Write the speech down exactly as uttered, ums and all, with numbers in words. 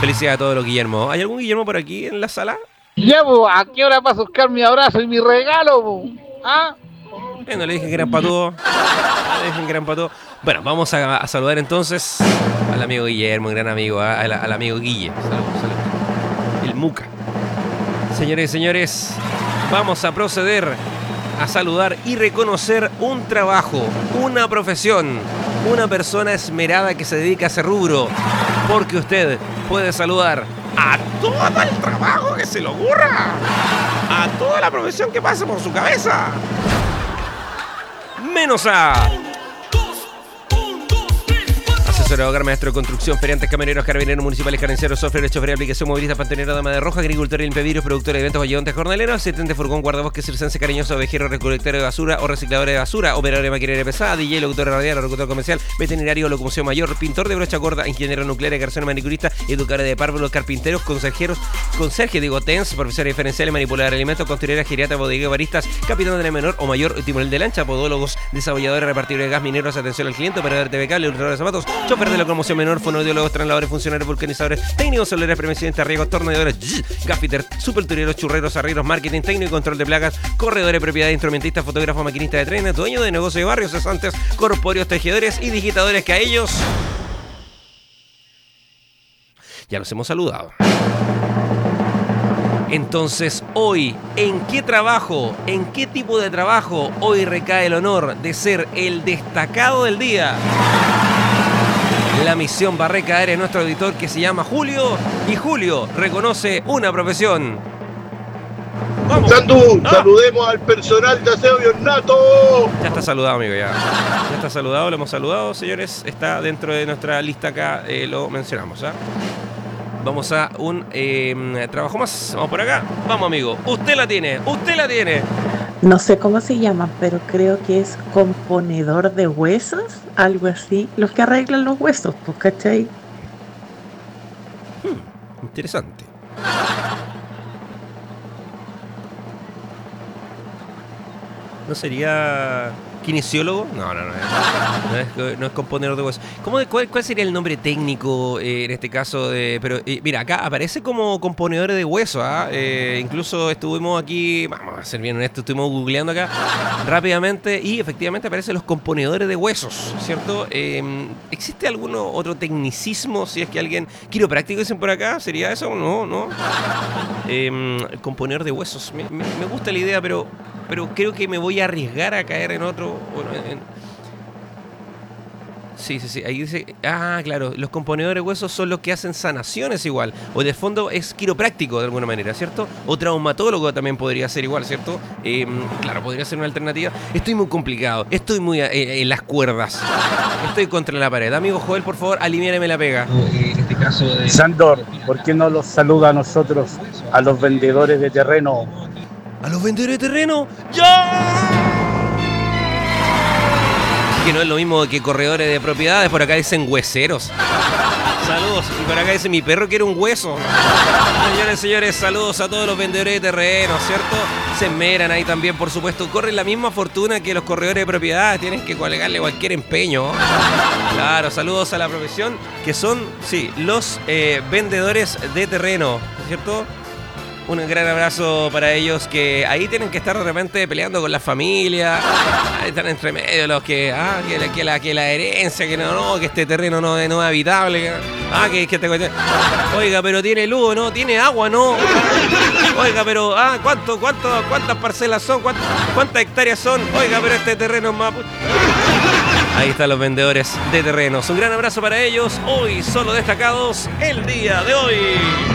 Felicidades a todos los Guillermo. ¿Hay algún Guillermo por aquí en la sala? Ya, po, ¿a qué hora vas a buscar mi abrazo y mi regalo, po? ¿Ah? Eh, no le dije que eran patúos. No le dije que eran patúos. Bueno, vamos a, a saludar entonces al amigo Guillermo, un gran amigo, ¿eh? al, al amigo Guille. Saludos, saludos. El Muca. Señores y señores, vamos a proceder a saludar y reconocer un trabajo, una profesión, una persona esmerada que se dedica a ese rubro. Porque usted puede saludar a todo el trabajo que se le ocurra, a toda la profesión que pase por su cabeza, menos a asesor, hogar, maestro de construcción, feriantes, camioneros, carabineros, municipales, carenciaros, software, chofer, aplicación, movilista, pantonero, dama de roja, agricultor, limpiavidrios, productor de eventos, ayudantes, jornaleros, asistente, furgón, guardabosques, circense, cariñoso, ovejero, recolector de basura o reciclador de basura, operador de maquinaria pesada, D J, locutor radial, locutor comercial, veterinario, locomoción mayor, pintor de brocha gorda, ingeniero nuclear, garçon, manicurista, educador de párvulos, carpinteros, consejeros, conserje, digo, T E N S, profesor diferencial, manipulador de alimentos, costurera, geriatra, bodega, baristas, capitán de la menor o mayor, timonel de lancha, podólogos, desarrolladores, repartidores de gas, mineros, atención al cliente, operador de T V cable, ilustrador de zapatos, chofer de locomoción menor, fonoaudiólogos, trasladadores, funcionarios, vulcanizadores, técnicos celulares, prevención de riesgos, tornilladores, gaffiter, supertureros, churreros, arrieros, marketing, técnico y control de plagas, corredores de propiedad, instrumentistas, fotógrafos, maquinistas de trenes, dueños de negocio de barrios, cesantes, corpóreos, tejedores y digitadores, que a ellos ya los hemos saludado. Entonces, hoy, ¿en qué trabajo, en qué tipo de trabajo hoy recae el honor de ser el destacado del día? La misión va a recaer en nuestro auditor, que se llama Julio, y Julio reconoce una profesión. ¡Vamos! Sandú, ah. Saludemos al personal de aseo y ornato. Ya está saludado, amigo, ya. Ya está saludado, lo hemos saludado, señores. Está dentro de nuestra lista acá, eh, lo mencionamos, ¿ah? Vamos a un eh, trabajo más. Vamos por acá. Vamos, amigo. Usted la tiene, usted la tiene. No sé cómo se llama, pero creo que es componedor de huesos, algo así. Los que arreglan los huesos, pues, ¿cachai? Hmm, interesante. ¿No sería kinesiólogo? No, no, no. No es, no es componedor de huesos. ¿Cómo, cuál, ¿Cuál sería el nombre técnico eh, en este caso? De, pero eh, mira, acá aparece como componedores de huesos. ¿Ah? Eh, incluso estuvimos aquí, vamos a ser bien honestos, estuvimos googleando acá rápidamente y efectivamente aparecen los componedores de huesos, ¿cierto? Eh, ¿Existe algún otro tecnicismo? Si es que alguien... Quiropráctico dicen por acá, ¿sería eso? No, no. Eh, componedor de huesos. Me, me, me gusta la idea, pero... pero creo que me voy a arriesgar a caer en otro... Bueno, en... Sí, sí, sí, ahí dice... Ah, claro, los componedores de huesos son los que hacen sanaciones igual. O de fondo es quiropráctico de alguna manera, ¿cierto? O traumatólogo también podría ser igual, ¿cierto? Eh, claro, podría ser una alternativa. Estoy muy complicado, estoy muy eh, en las cuerdas. Estoy contra la pared. Amigo Joel, por favor, aliviáreme la pega. En este caso de... Sandor, ¿por qué no los saluda a nosotros, a los vendedores de terreno? ¿A los vendedores de terreno? ¡Ya! Que no es lo mismo que corredores de propiedades. Por acá dicen hueseros. Saludos. Y por acá dice: mi perro quiere un hueso. Señores, señores, saludos a todos los vendedores de terreno, ¿cierto? Se esmeran ahí también, por supuesto. Corren la misma fortuna que los corredores de propiedades. Tienes que colgarle cualquier empeño. Claro, saludos a la profesión, que son, sí, los eh, vendedores de terreno, ¿cierto? Un gran abrazo para ellos, que ahí tienen que estar de repente peleando con la familia. Ahí están entre medio los que, ah, que la, que la, que la herencia, que no, no, que este terreno no, no es habitable. Que, ah, que, que este... Oiga, pero tiene luz, ¿no? Tiene agua, ¿no? Oiga, pero, ah, ¿cuánto, cuánto, cuántas parcelas son? ¿Cuántas, cuántas hectáreas son? Oiga, pero este terreno es más... Ahí están los vendedores de terrenos. Un gran abrazo para ellos. Hoy solo destacados el día de hoy.